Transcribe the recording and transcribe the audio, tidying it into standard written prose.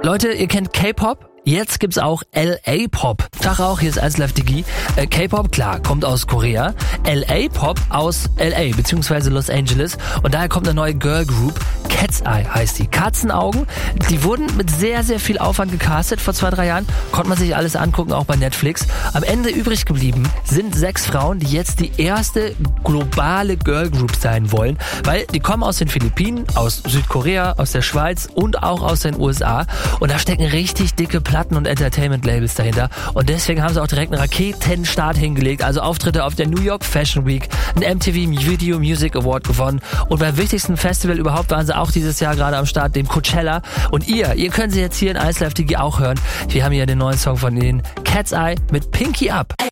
Leute, ihr kennt K-Pop? Jetzt gibt's auch LA-Pop. Tag auch, hier ist 1Live Digi. K-Pop, klar, kommt aus Korea. LA-Pop aus LA, beziehungsweise Los Angeles. Und daher kommt eine neue Girl Group. Cat's Eye heißt die. Katzenaugen. Die wurden mit sehr, sehr viel Aufwand gecastet vor 2-3 Jahren. Konnte man sich alles angucken, auch bei Netflix. Am Ende übrig geblieben sind 6 Frauen, die jetzt die erste globale Girl Group sein wollen. Weil die kommen aus den Philippinen, aus Südkorea, aus der Schweiz und auch aus den USA. Und da stecken richtig dicke Platten- und Entertainment-Labels dahinter. Und deswegen haben sie auch direkt einen Raketenstart hingelegt. Also Auftritte auf der New York Fashion Week, einen MTV Video Music Award gewonnen. Und beim wichtigsten Festival überhaupt waren sie auch dieses Jahr gerade am Start, dem Coachella. Und ihr könnt sie jetzt hier in 1Live Digi auch hören. Wir haben hier den neuen Song von denen, Cat's Eye mit Pinky Up.